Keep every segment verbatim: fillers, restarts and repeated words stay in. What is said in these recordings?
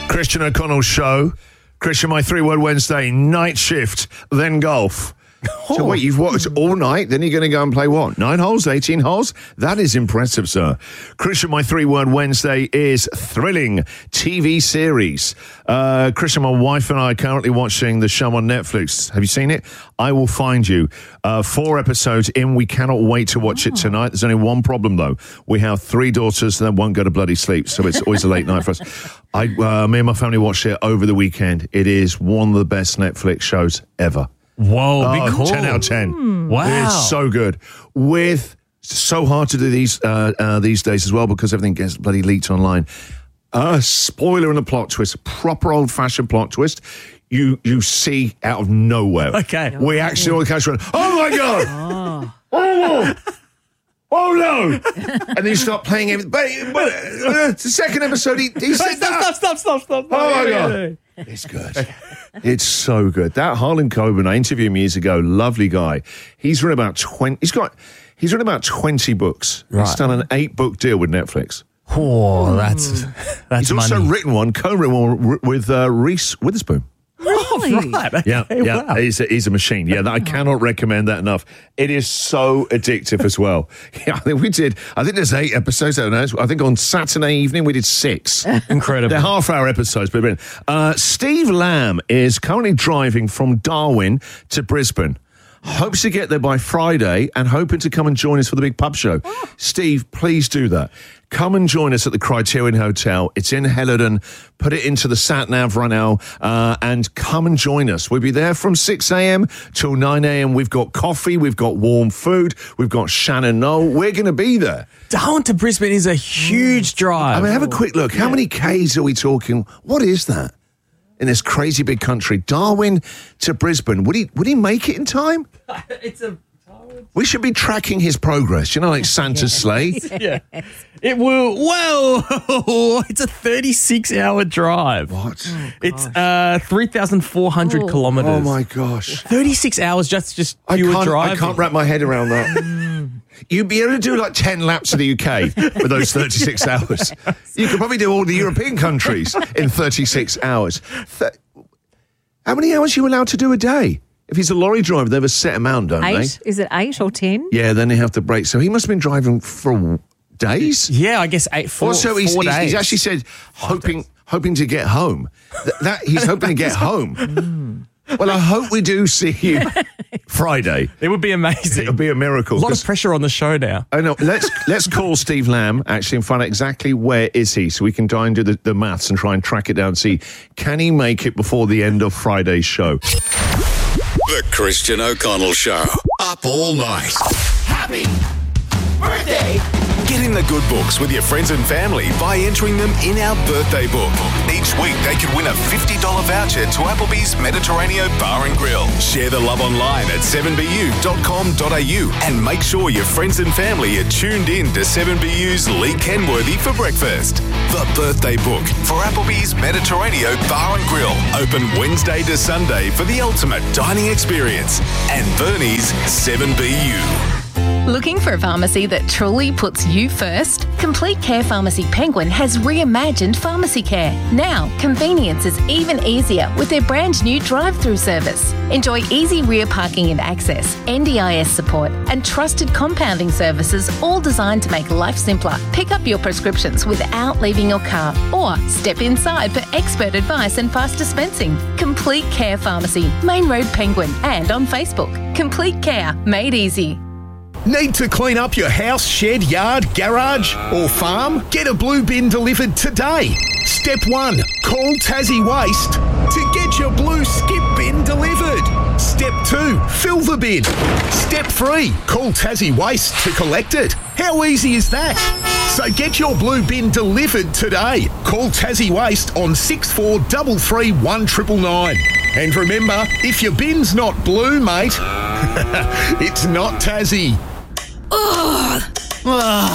Christian O'Connell Show. Christian, my three-word Wednesday, night shift, then golf. Oh. So wait, you've watched all night, then you're going to go and play what? Nine holes, eighteen holes? That is impressive, sir. Christian, my three-word Wednesday is thrilling T V series. Uh, Christian, my wife and I are currently watching the show on Netflix. Have you seen it? I Will Find You. Uh, four episodes in. We cannot wait to watch oh. it tonight. There's only one problem, though. We have three daughters that won't go to bloody sleep, so it's always a late night for us. I, uh, me and my family watched it over the weekend. It is one of the best Netflix shows ever. Whoa, oh, big call. ten out of ten. Mm. Wow. It's so good. With so hard to do these uh, uh, these days as well because everything gets bloody leaked online. A uh, spoiler and a plot twist, proper old-fashioned plot twist. You you see out of nowhere. Okay. We actually all catch one. Oh my God! oh. oh Oh no! And then you start playing everything. But, but uh, the second episode, he, he said stop, that. Stop! Stop! Stop! Stop! Oh my God! It's good. It's so good. That Harlan Coben, I interviewed him years ago. Lovely guy. He's written about twenty. He's got. He's written about twenty books. Right. He's done an eight-book deal with Netflix. Oh, that's that's He's money. also written one, co-written one with uh, Reese Witherspoon. Really? Oh, right. Okay. Yeah, yeah. Wow. He's, a, he's a machine. Yeah, I cannot recommend that enough. It is so addictive as well. Yeah, I think we did. I think there's eight episodes. I don't know. I think on Saturday evening we did six. Incredible. They're half-hour episodes, but uh, Steve Lamb is currently driving from Darwin to Brisbane. Hopes to get there by Friday and hoping to come and join us for the big pub show. Oh. Steve, please do that. Come and join us at the Criterion Hotel. It's in Hellerden. Put it into the sat-nav right now uh, and come and join us. We'll be there from six a.m. till nine a.m. We've got coffee. We've got warm food. We've got Shannon Knoll. We're going to be there. Darwin to Brisbane is a huge drive. I mean, have a quick look. How many Ks are we talking? What is that? In this crazy big country, Darwin to Brisbane. Would he would he make it in time? It's a. We should be tracking his progress. You know, like Santa's sleigh. Yeah, it will. Whoa! It's a thirty-six hour drive. What? Oh, it's uh three thousand four hundred oh. kilometers. Oh my gosh! Thirty-six hours just just pure I can't, driving. I can't wrap my head around that. You'd be able to do like ten laps of the U K with those thirty-six hours. You could probably do all the European countries in thirty-six hours. Th- How many hours are you allowed to do a day? If he's a lorry driver, they have a set amount, don't eight? they? Is it eight or ten? Yeah, then they have to break. So he must have been driving for days? Yeah, I guess eight, four, also, he's, four he's, days. he's actually said hoping hoping to get home. Th- that He's hoping to get home. Mm. Well, I hope we do see you Friday. It would be amazing. It'll be a miracle. A lot of pressure on the show now. I know. Let's let's call Steve Lamb actually and find out exactly where is he, so we can try and do the, the maths and try and track it down. And see, can he make it before the end of Friday's show? The Christian O'Connell Show. Up all night. Happy birthday! Get in the good books with your friends and family by entering them in our birthday book. Each week they could win a fifty dollars voucher to Applebee's Mediterranean Bar and Grill. Share the love online at seven b u dot com dot a u and make sure your friends and family are tuned in to seven B U's Lee Kenworthy for breakfast. The birthday book for Applebee's Mediterranean Bar and Grill. Open Wednesday to Sunday for the ultimate dining experience. And Bernie's seven B U. Looking for a pharmacy that truly puts you first? Complete Care Pharmacy Penguin has reimagined pharmacy care. Now, convenience is even easier with their brand new drive-through service. Enjoy easy rear parking and access, N D I S support, and trusted compounding services, all designed to make life simpler. Pick up your prescriptions without leaving your car, or step inside for expert advice and fast dispensing. Complete Care Pharmacy, Main Road Penguin, and on Facebook. Complete Care, made easy. Need to clean up your house, shed, yard, garage or farm? Get a blue bin delivered today. Step one, call Tassie Waste to get your blue skip bin delivered. Step two, fill the bin. Step three, call Tassie Waste to collect it. How easy is that? So get your blue bin delivered today. Call Tassie Waste on six four three three one nine nine nine. And remember, if your bin's not blue, mate, it's not Tassie. Ugh. Ugh.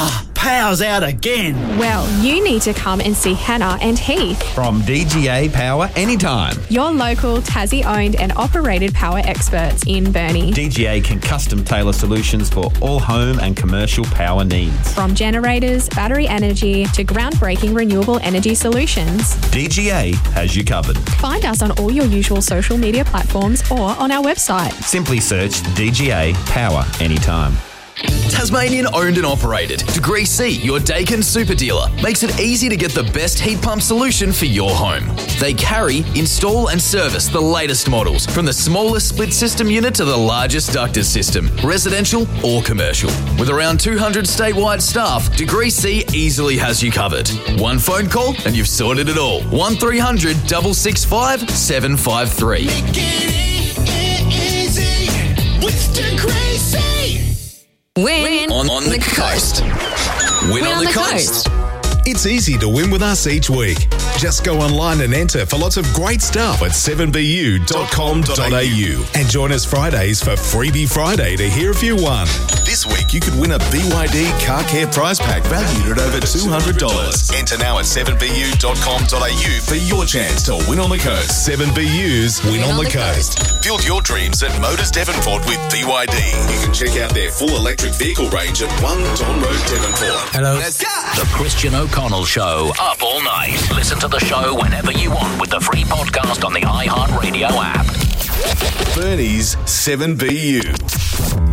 power's out again. Well, you need to come and see Hannah and Heath, From D G A Power Anytime. your local Tassie-owned and operated power experts in Burnie. D G A can custom tailor solutions for all home and commercial power needs. From generators, battery energy to groundbreaking renewable energy solutions. D G A has you covered. Find us on all your usual social media platforms or on our website. Simply search D G A Power Anytime. Tasmanian owned and operated. Degree C, your Dakin super dealer, makes it easy to get the best heat pump solution for your home. They carry, install and service the latest models, from the smallest split system unit to the largest ducted system, residential or commercial. With around two hundred statewide staff, Degree C easily has you covered. One phone call and you've sorted it all. one three hundred, six six five, seven five three. Make it easy with Degree C. Win on, on the coast. Win on the coast. It's easy to win with us each week. Just go online and enter for lots of great stuff at seven b u dot com dot a u. And join us Fridays for Freebie Friday to hear if you won. This week you could win a B Y D car care prize pack valued at over two hundred dollars. Enter now at seven b u dot com dot a u for your chance to win on the coast. seven B U's Win, win on, on the, the coast. coast. Build your dreams at Motors Devonport with B Y D. You can check out their full electric vehicle range at one Don Road, Devonport. Hello. Let's go. The Christian O'Connell Show, up all night. Listen to the show whenever you want with the free podcast on the iHeartRadio app. Bernie's seven B U.